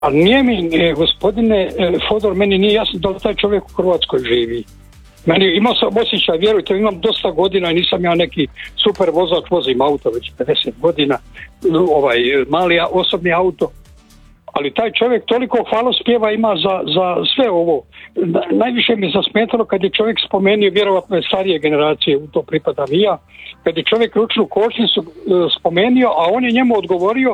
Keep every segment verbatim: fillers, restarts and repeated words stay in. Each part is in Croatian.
A nije mi, e, gospodine e, Fodor, meni nije jasno da li taj čovjek u Hrvatskoj živi. Meni, imao sam osjećaj, vjerujte, imam dosta godina i nisam ja neki super vozač, vozim auto već pedeset godina, ovaj mali osobni auto, ali taj čovjek toliko hvalospjeva ima za, za sve ovo. Najviše mi je zasmetalo kad je čovjek spomenuo, vjerovatno je starije generacije, u to pripadam i ja, kad je čovjek ručnu kočnicu spomenuo, a on je njemu odgovorio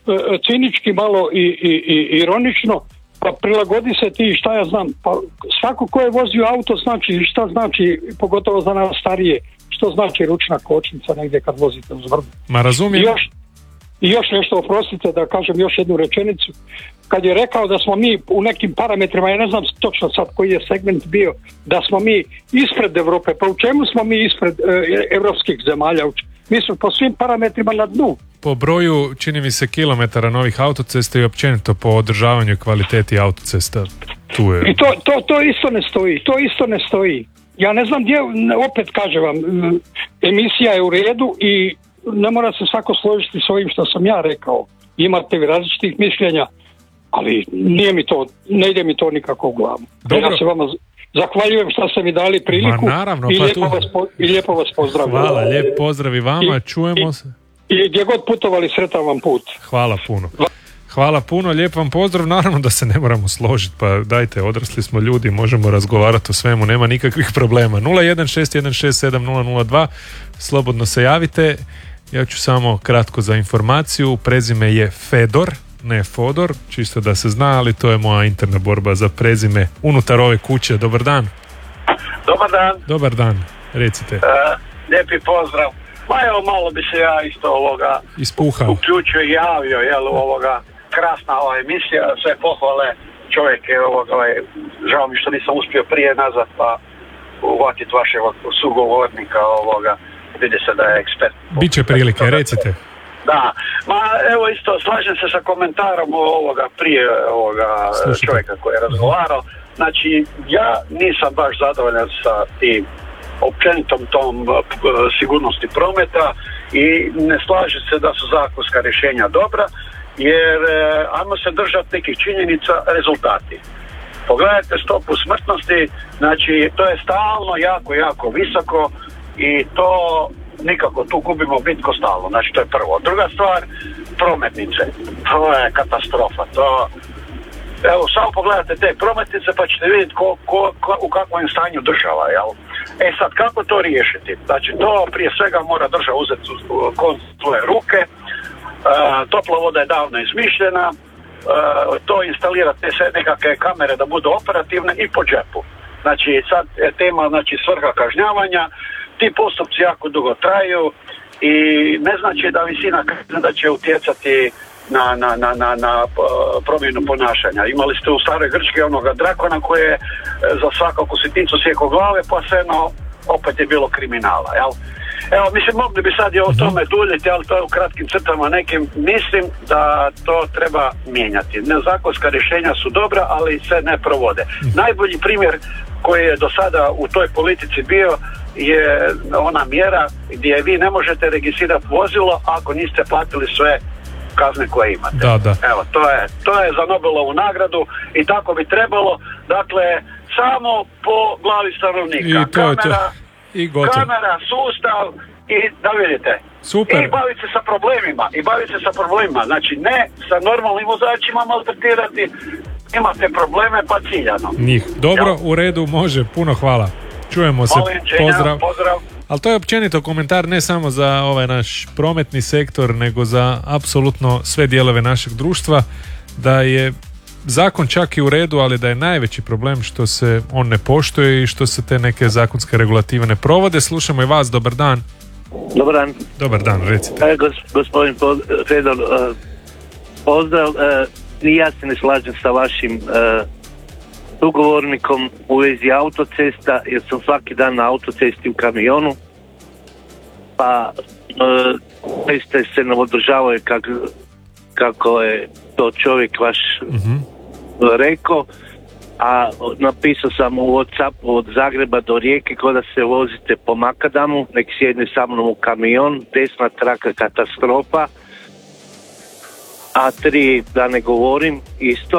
cinički malo i, i, i ironično, pa prilagodi se ti, šta ja znam, pa svako ko je vozio auto znači šta znači, pogotovo za nas starije, što znači ručna kočnica negdje kad vozite uz vrdu. Ma razumijem. I još, I još nešto, oprostite da kažem još jednu rečenicu, kad je rekao da smo mi u nekim parametrima, ja ne znam točno sad koji je segment bio, da smo mi ispred Europe, pa u čemu smo mi ispred e, evropskih zemalja? Mi smo po svim parametrima na dnu. Po broju, čini mi se, kilometara novih autocesta i općenito po održavanju i kvaliteti autocesta. Tu je. I to, to, to isto ne stoji, to isto ne stoji. Ja ne znam gdje, opet kažem vam, emisija je u redu i ne mora se svako složiti s ovim što sam ja rekao. Imate vi različitih mišljenja, ali nije mi to, ne ide mi to nikako u glavu. Ja se vama zahvaljujem što ste mi dali priliku. Ma naravno, i, pa lijepo tu... vas po, i lijepo vas pozdravljam. Hvala, lijep pozdrav i vama, I, čujemo se. I, I gdje god putovali, sretan vam put. Hvala puno. Hvala puno, lijep vam pozdrav, naravno da se ne moramo složiti, pa dajte, odrasli smo ljudi, možemo razgovarati o svemu, nema nikakvih problema. nula jedan šest jedan šest sedam nula nula dva, slobodno se javite. Ja ću samo kratko za informaciju, prezime je Fedor, ne Fodor, čisto da se zna, ali to je moja interna borba za prezime unutar ove kuće. Dobar dan. Dobar dan. Dobar dan, recite. Uh, lijepi pozdrav. Ma evo, malo bi se ja isto ovoga ispuhao, uključio i javio, jel, ovoga, krasna ova emisija, sve pohvale, čovjek je ovoga, ovaj, žao mi što nisam uspio prije nazad pa uvatiti vašeg sugovornika ovoga, vidi se da je ekspert. Biće prilike, recite. Da, ma evo isto slažem se sa komentarom ovoga prije ovoga Slušajte. čovjeka koji je razgovarao. Znači ja nisam baš zadovoljan sa tim općenitom tom uh, sigurnosti prometa i ne slažem se da su zakonska rješenja dobra, jer uh, ajmo se držati nekih činjenica, rezultati. Pogledajte stopu smrtnosti, znači to je stalno jako, jako visoko i to nikako tu gubimo bitko stalno, znači to je prvo. Druga stvar, prometnice, to je katastrofa, to, evo samo pogledajte te prometnice pa ćete vidjeti ko, ko, ko, u kakvom je stanju država, jel? E sad, kako to riješiti? Znači to prije svega mora država uzeti u svoje ruke, e, topla voda je davno izmišljena, e, to instalirati sve nekakve kamere da budu operativne i po džepu. Znači sad je tema, znači svrha kažnjavanja, ti postupci jako dugo traju i ne znači da visina kazne da će utjecati na, na, na, na, na promjenu ponašanja. Imali ste u staroj Grčkoj onoga drakona koji je za svaku sitnicu sjekao glave, pa svejedno opet je bilo kriminala, jel? Evo, mislim, mogli bi sad i o tome duljiti, ali to je u kratkim crtama nekim. Mislim da to treba mijenjati. Nezakonska rješenja su dobra, ali se ne provode. Najbolji primjer koji je do sada u toj politici bio je ona mjera gdje vi ne možete registrirati vozilo ako niste platili sve kazne koje imate. Da, da. Evo, to je, to je za Nobelovu nagradu i tako bi trebalo. Dakle, samo po glavi stanovnika. I to je to. I gotovo. Kamera, sustav i da vidite. Super. I baviti se sa problemima. I baviti se sa problemima. Znači, ne sa normalnim vozačima maltretirati. Imate probleme pa ciljano. Njih. Dobro, ja. U redu, može. Puno hvala. Čujemo se. Molim, čenja, pozdrav. pozdrav. Ali to je općenito komentar ne samo za ovaj naš prometni sektor, nego za apsolutno sve dijelove našeg društva, da je zakon čak i u redu, ali da je najveći problem što se on ne poštuje i što se te neke zakonske regulative ne provode. Slušamo i vas, dobar dan. Dobar dan. Dobar dan, recite. E, gos, gospodin Fedor, uh, pozdrav. Uh, I ja se ne slažem sa vašim uh, sugovornikom u vezi autocesta, jer sam svaki dan na autocesti u kamionu, pa uh, ceste se ne održavaju kako, kako je to čovjek vaš uh-huh. rekao, a napisao sam u WhatsAppu od Zagreba do Rijeke kao da se vozite po makadamu, nek sjedne sa mnom u kamion, desna traka katastrofa, A tri da ne govorim isto.